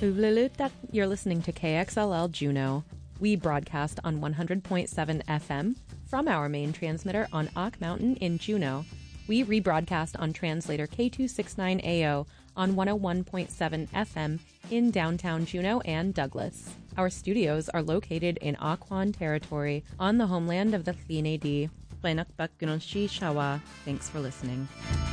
Uvlulutak, you're listening to KXLL Juneau. We broadcast on 100.7 FM from our main transmitter on Ock Mountain in Juneau. We rebroadcast on translator K269AO on 101.7 FM in downtown Juneau and Douglas. Our studios are located in Occoquan territory on the homeland of the Tl'in Thanks for listening.